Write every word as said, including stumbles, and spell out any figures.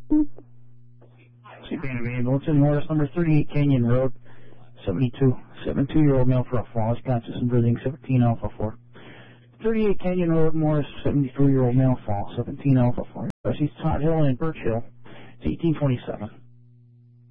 See, being an ambulance in Morris, number thirty-eight Canyon Road, seventy-two, seventy-two-year-old male for a fall. He's conscious and breathing, seventeen Alpha four. thirty-eight Canyon Road, Morris, seventy-three-year-old male fall, seventeen Alpha four. He's Todd Hill and Birch Hill. It's eighteen twenty-seven.